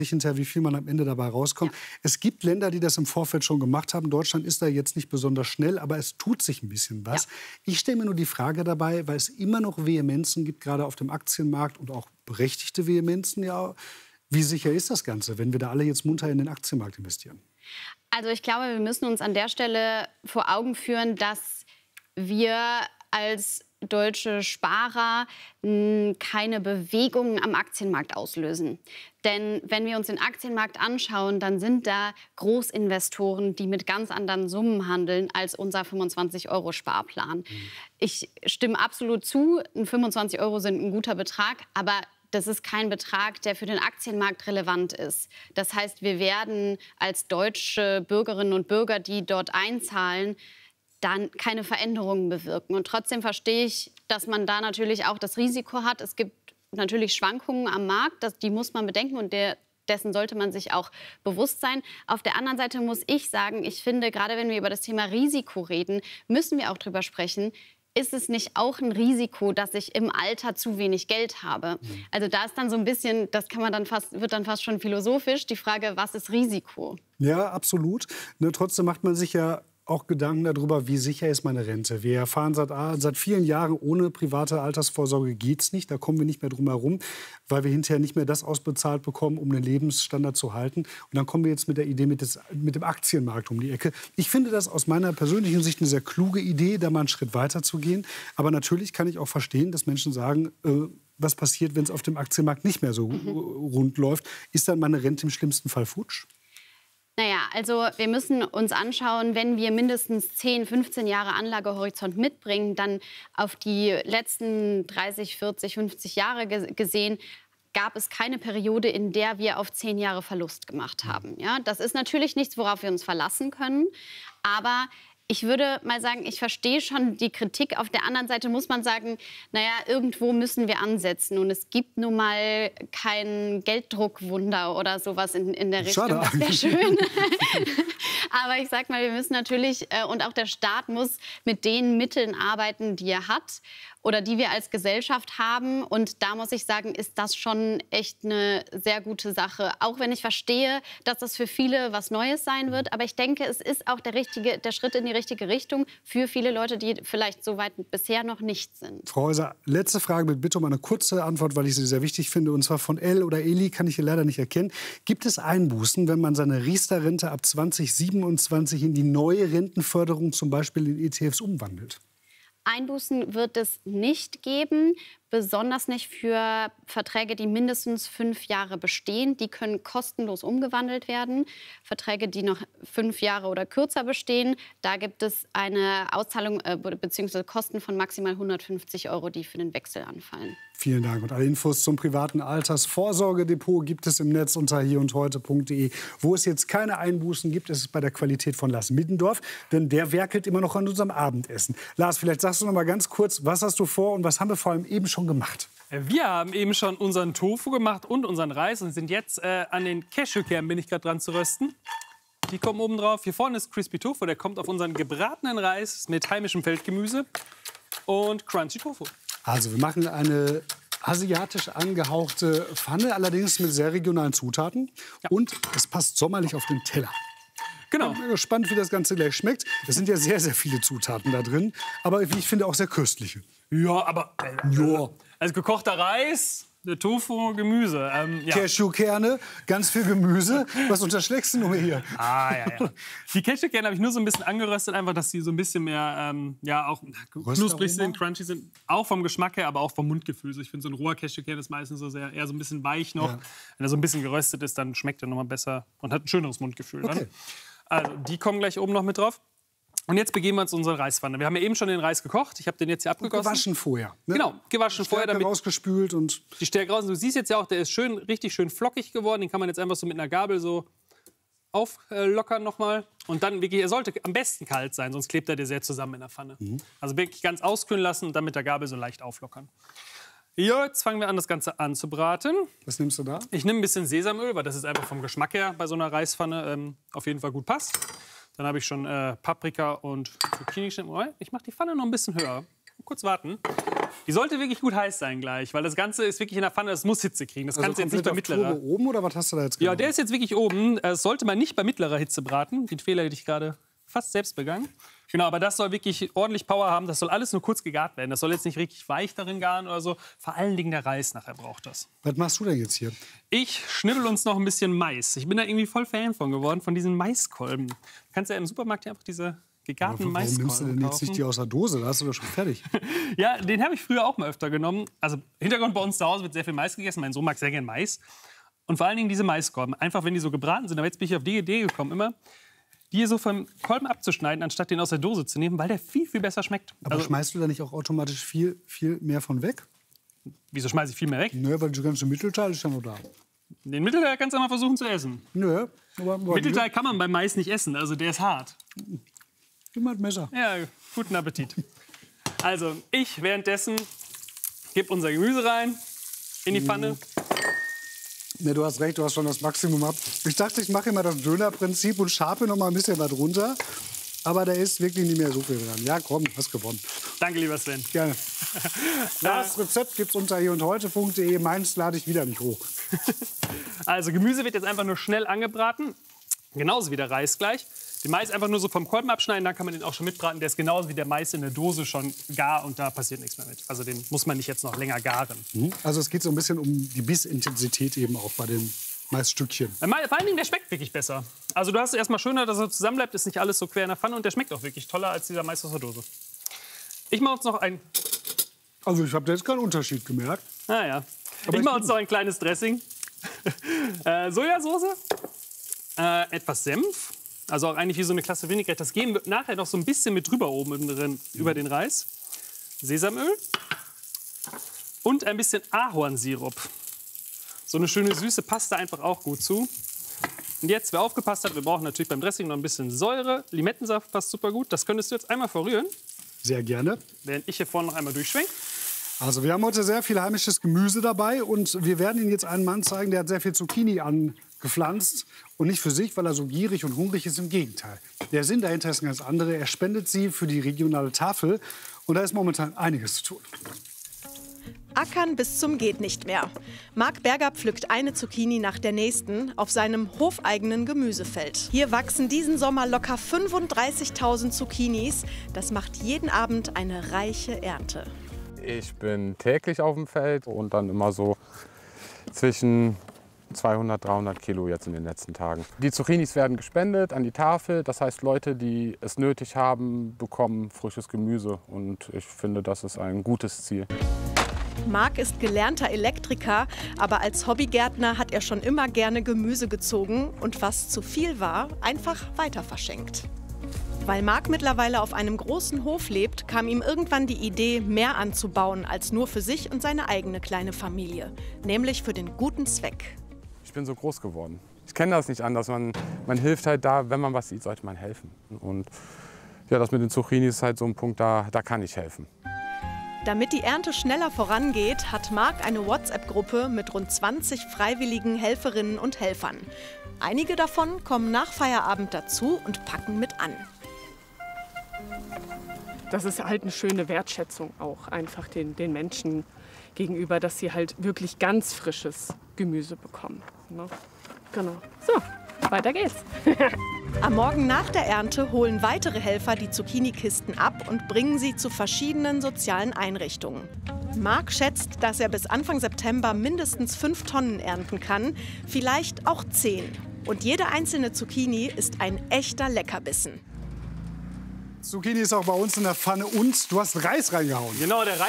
hinterher, wie viel man am Ende dabei rauskommt. Ja. Es gibt Länder, die das im Vorfeld schon gemacht haben. Deutschland ist da jetzt nicht besonders schnell, aber es tut sich ein bisschen was. Ja. Ich stelle mir nur die Frage dabei, weil es immer noch Vehemenzen gibt, gerade auf dem Aktienmarkt und auch berechtigte Vehemenzen, ja, wie sicher ist das Ganze, wenn wir da alle jetzt munter in den Aktienmarkt investieren? Also ich glaube, wir müssen uns an der Stelle vor Augen führen, dass wir als deutsche Sparer keine Bewegungen am Aktienmarkt auslösen. Denn wenn wir uns den Aktienmarkt anschauen, dann sind da Großinvestoren, die mit ganz anderen Summen handeln als unser 25-Euro-Sparplan. Ich stimme absolut zu, 25 Euro sind ein guter Betrag, aber das ist kein Betrag, der für den Aktienmarkt relevant ist. Das heißt, wir werden als deutsche Bürgerinnen und Bürger, die dort einzahlen, dann keine Veränderungen bewirken. Und trotzdem verstehe ich, dass man da natürlich auch das Risiko hat. Es gibt natürlich Schwankungen am Markt, die muss man bedenken und dessen sollte man sich auch bewusst sein. Auf der anderen Seite muss ich sagen, ich finde, gerade wenn wir über das Thema Risiko reden, müssen wir auch drüber sprechen, ist es nicht auch ein Risiko, dass ich im Alter zu wenig Geld habe? Also da ist dann so ein bisschen, wird dann fast schon philosophisch, die Frage, was ist Risiko? Ja, absolut. Ne, trotzdem macht man sich ja auch Gedanken darüber, wie sicher ist meine Rente. Wir erfahren seit vielen Jahren, ohne private Altersvorsorge geht es nicht. Da kommen wir nicht mehr drum herum, weil wir hinterher nicht mehr das ausbezahlt bekommen, um den Lebensstandard zu halten. Und dann kommen wir jetzt mit der Idee mit dem Aktienmarkt um die Ecke. Ich finde das aus meiner persönlichen Sicht eine sehr kluge Idee, da mal einen Schritt weiter zu gehen. Aber natürlich kann ich auch verstehen, dass Menschen sagen, was passiert, wenn es auf dem Aktienmarkt nicht mehr so rund läuft. Ist dann meine Rente im schlimmsten Fall futsch? Naja, also wir müssen uns anschauen, wenn wir mindestens 10, 15 Jahre Anlagehorizont mitbringen, dann auf die letzten 30, 40, 50 Jahre gesehen, gab es keine Periode, in der wir auf 10 Jahre Verlust gemacht haben. Ja, das ist natürlich nichts, worauf wir uns verlassen können, aber ich würde mal sagen, ich verstehe schon die Kritik. Auf der anderen Seite muss man sagen, naja, irgendwo müssen wir ansetzen. Und es gibt nun mal kein Gelddruckwunder oder sowas in der Richtung. Schade. Das wäre schön. Aber ich sag mal, wir müssen natürlich, und auch der Staat muss mit den Mitteln arbeiten, die er hat oder die wir als Gesellschaft haben. Und da muss ich sagen, ist das schon echt eine sehr gute Sache. Auch wenn ich verstehe, dass das für viele was Neues sein wird. Aber ich denke, es ist auch der Schritt in die richtige Richtung für viele Leute, die vielleicht so weit bisher noch nicht sind. Frau Häuser, letzte Frage mit Bitte um eine kurze Antwort, weil ich sie sehr wichtig finde. Und zwar von El oder Eli, kann ich hier leider nicht erkennen. Gibt es Einbußen, wenn man seine Riester-Rente ab 2027 in die neue Rentenförderung, zum Beispiel in ETFs, umwandelt? Einbußen wird es nicht geben, besonders nicht für Verträge, die mindestens 5 Jahre bestehen. Die können kostenlos umgewandelt werden. Verträge, die noch 5 Jahre oder kürzer bestehen, da gibt es eine Auszahlung bzw. Kosten von maximal 150 Euro, die für den Wechsel anfallen. Vielen Dank. Und alle Infos zum privaten Altersvorsorgedepot gibt es im Netz unter hierundheute.de. Wo es jetzt keine Einbußen gibt, ist es bei der Qualität von Lars Middendorf. Denn der werkelt immer noch an unserem Abendessen. Lars, vielleicht sagst du noch mal ganz kurz, was hast du vor und was haben wir vor allem eben schon gemacht? Wir haben eben schon unseren Tofu gemacht und unseren Reis und sind jetzt an den Cashewkernen, bin ich gerade dran zu rösten. Die kommen oben drauf. Hier vorne ist Crispy Tofu, der kommt auf unseren gebratenen Reis mit heimischem Feldgemüse und Crunchy Tofu. Also wir machen eine asiatisch angehauchte Pfanne, allerdings mit sehr regionalen Zutaten. Ja. Und es passt sommerlich auf den Teller. Genau. Ich bin gespannt, wie das Ganze gleich schmeckt. Es sind ja sehr, sehr viele Zutaten da drin, aber wie ich finde auch sehr köstliche. Ja, aber also gekochter Reis, Tofu, Gemüse. Ja. Cashewkerne, ganz viel Gemüse. Was unterschlägst du nur hier? Ja. Die Cashewkerne habe ich nur so ein bisschen angeröstet, einfach, dass sie so ein bisschen mehr auch knusprig sind, crunchy sind. Auch vom Geschmack her, aber auch vom Mundgefühl. Ich finde, so ein roher Cashewkern ist meistens so eher so ein bisschen weich noch. Ja. Wenn er so ein bisschen geröstet ist, dann schmeckt er noch mal besser und hat ein schöneres Mundgefühl. Okay. Dann. Also, die kommen gleich oben noch mit drauf. Und jetzt begeben wir uns in unsere Reispfanne. Wir haben ja eben schon den Reis gekocht. Ich habe den jetzt hier abgegossen. Und gewaschen vorher. Ne? Genau, gewaschen vorher. Damit rausgespült und die Stärke raus. Du siehst jetzt ja auch, der ist richtig schön flockig geworden. Den kann man jetzt einfach so mit einer Gabel so auflockern nochmal. Und dann wirklich, er sollte am besten kalt sein, sonst klebt er dir sehr zusammen in der Pfanne. Also wirklich ganz auskühlen lassen und dann mit der Gabel so leicht auflockern. Ja, jetzt fangen wir an, das Ganze anzubraten. Was nimmst du da? Ich nehme ein bisschen Sesamöl, weil das ist einfach vom Geschmack her bei so einer Reispfanne auf jeden Fall gut passt. Dann habe ich schon Paprika und Zucchini geschnitten. Ich mache die Pfanne noch ein bisschen höher. Kurz warten. Die sollte wirklich gut heiß sein gleich, weil das Ganze ist wirklich in der Pfanne, das muss Hitze kriegen. Das kannst du jetzt nicht bei mittlerer. Turbo oben oder was hast du da jetzt genommen? Ja, der ist jetzt wirklich oben. Das sollte man nicht bei mittlerer Hitze braten. Den Fehler hätte ich gerade fast selbst begangen. Genau, aber das soll wirklich ordentlich Power haben. Das soll alles nur kurz gegart werden. Das soll jetzt nicht richtig weich darin garen oder so. Vor allen Dingen der Reis nachher braucht das. Was machst du denn jetzt hier? Ich schnibbel uns noch ein bisschen Mais. Ich bin da irgendwie voll Fan von geworden, von diesen Maiskolben. Du kannst ja im Supermarkt ja einfach diese gegarten Maiskolben Warum nimmst du denn jetzt nicht die aus der Dose? Da hast du doch schon fertig. Ja, den habe ich früher auch mal öfter genommen. Also Hintergrund bei uns zu Hause wird sehr viel Mais gegessen. Mein Sohn mag sehr gerne Mais. Und vor allen Dingen diese Maiskolben. Einfach, wenn die so gebraten sind. Aber jetzt bin ich auf die Idee gekommen, immer die hier so vom Kolben abzuschneiden, anstatt den aus der Dose zu nehmen, weil der viel, viel besser schmeckt. Aber Also, schmeißt du da nicht auch automatisch viel mehr von weg? wieso schmeiße ich viel mehr weg? Nö, weil das ganze Mittelteil ist ja noch da. Den Mittelteil kannst du mal versuchen zu essen. Nö, aber Mittelteil kann man beim Mais nicht essen, also der ist hart. Gib mal das Messer. Ja, guten Appetit. Also, ich währenddessen gebe unser Gemüse rein in die Pfanne. Ne, du hast recht, du hast schon das Maximum ab. Ich dachte, ich mache immer das Dönerprinzip und schabe noch mal ein bisschen was runter. Aber da ist wirklich nicht mehr so viel dran. Ja, komm, hast gewonnen. Danke, lieber Sven. Gerne. Das Rezept gibt's unter hierundheute.de. Meins lade ich wieder nicht hoch. Also, Gemüse wird jetzt einfach nur schnell angebraten. Genauso wie der Reis gleich. Den Mais einfach nur so vom Kolben abschneiden, dann kann man den auch schon mitbraten. Der ist genauso wie der Mais in der Dose schon gar und da passiert nichts mehr mit. Also den muss man nicht jetzt noch länger garen. Also es geht so ein bisschen um die Bissintensität eben auch bei den Maisstückchen. Vor allen Dingen, der schmeckt wirklich besser. Also du hast es erstmal schöner, dass er zusammenbleibt, ist nicht alles so quer in der Pfanne und der schmeckt auch wirklich toller als dieser Mais aus der Dose. Ich mache uns noch ein... Also ich habe da jetzt keinen Unterschied gemerkt. Ich mache uns noch ein kleines Dressing. Sojasauce, etwas Senf. Also auch eigentlich wie so eine Klasse Vinaigrette. Das geben wir nachher noch so ein bisschen mit drüber oben drin, über den Reis. Sesamöl und ein bisschen Ahornsirup. So eine schöne Süße passt da einfach auch gut zu. Und jetzt, wer aufgepasst hat, wir brauchen natürlich beim Dressing noch ein bisschen Säure. Limettensaft passt super gut. Das könntest du jetzt einmal verrühren. Sehr gerne. Während ich hier vorne noch einmal durchschwenke. Also wir haben heute sehr viel heimisches Gemüse dabei und wir werden Ihnen jetzt einen Mann zeigen, der hat sehr viel Zucchini angepflanzt und nicht für sich, weil er so gierig und hungrig ist, im Gegenteil. Der Sinn dahinter ist ein ganz anderer. Er spendet sie für die regionale Tafel und da ist momentan einiges zu tun. Ackern bis zum geht nicht mehr. Marc Berger pflückt eine Zucchini nach der nächsten auf seinem hofeigenen Gemüsefeld. Hier wachsen diesen Sommer locker 35.000 Zucchinis. Das macht jeden Abend eine reiche Ernte. Ich bin täglich auf dem Feld und dann immer so zwischen 200, 300 Kilo jetzt in den letzten Tagen. Die Zucchinis werden gespendet an die Tafel. Das heißt, Leute, die es nötig haben, bekommen frisches Gemüse. Und ich finde, das ist ein gutes Ziel. Marc ist gelernter Elektriker, aber als Hobbygärtner hat er schon immer gerne Gemüse gezogen und was zu viel war, einfach weiter verschenkt. Weil Marc mittlerweile auf einem großen Hof lebt, kam ihm irgendwann die Idee, mehr anzubauen als nur für sich und seine eigene kleine Familie. Nämlich für den guten Zweck. Ich bin so groß geworden. Ich kenne das nicht anders. Man hilft halt da, wenn man was sieht, sollte man helfen. Und ja, das mit den Zucchinis ist halt so ein Punkt, da kann ich helfen. Damit die Ernte schneller vorangeht, hat Marc eine WhatsApp-Gruppe mit rund 20 freiwilligen Helferinnen und Helfern. Einige davon kommen nach Feierabend dazu und packen mit an. Das ist halt eine schöne Wertschätzung auch einfach den Menschen gegenüber, dass sie halt wirklich ganz frisches Gemüse bekommen. Ne? Genau. So, weiter geht's. Am Morgen nach der Ernte holen weitere Helfer die Zucchini-Kisten ab und bringen sie zu verschiedenen sozialen Einrichtungen. Marc schätzt, dass er bis Anfang September mindestens 5 Tonnen ernten kann, vielleicht auch 10. Und jede einzelne Zucchini ist ein echter Leckerbissen. Zucchini ist auch bei uns in der Pfanne und du hast Reis reingehauen. Genau, der Reis